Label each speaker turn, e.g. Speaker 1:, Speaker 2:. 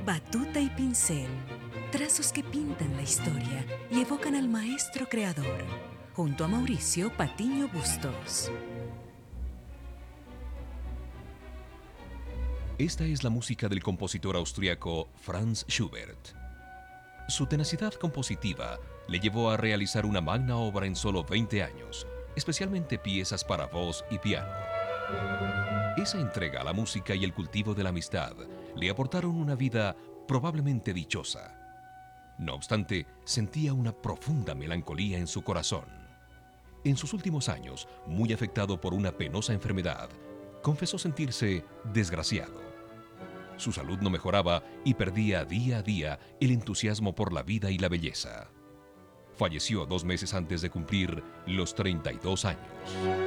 Speaker 1: Batuta y pincel, trazos que pintan la historia y evocan al maestro creador, junto a Mauricio Patiño Bustos.
Speaker 2: Esta es la música del compositor austriaco Franz Schubert. Su tenacidad compositiva le llevó a realizar una magna obra en solo 20 años, especialmente piezas para voz y piano. Esa entrega a la música y el cultivo de la amistad le aportaron una vida probablemente dichosa. No obstante, sentía una profunda melancolía en su corazón. En sus últimos años, muy afectado por una penosa enfermedad, confesó sentirse desgraciado. Su salud no mejoraba y perdía día a día el entusiasmo por la vida y la belleza. Falleció 2 meses antes de cumplir los 32 años.